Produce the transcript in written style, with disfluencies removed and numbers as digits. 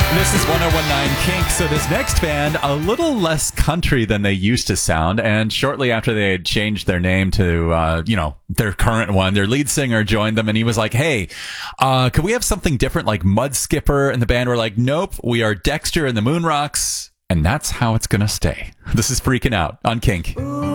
This is 1019 Kink. So this next band, a little less country than they used to sound. And shortly after they had changed their name to, their current one, their lead singer joined them and he was like, hey, could we have something different like Mud Skipper? And the band were like, nope, we are Dexter and the Moon Rocks. And that's how it's going to stay. This is Freaking Out on Kink.